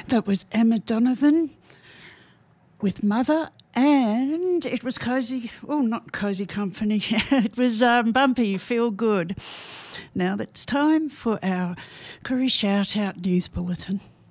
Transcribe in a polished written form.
That was Emma Donovan with Mother, and it was Cozy, not Cozy Company, it was Bumpy, Feel Good. Now it's time for our Curry Shout Out News Bulletin.